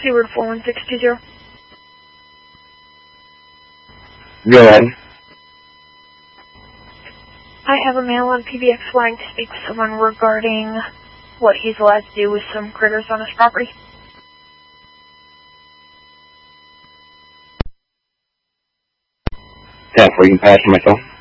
Keyword 41620. Go ahead. I have a male on PBX wanting to speak with someone regarding what he's allowed to do with some critters on his property. Yeah, before you can pass to myself.